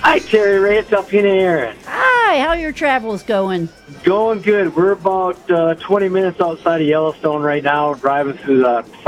Hi, Terry Ray. It's Alpina Aaron. Hi, how are your travels going? Going good. We're about 20 minutes outside of Yellowstone right now, driving through the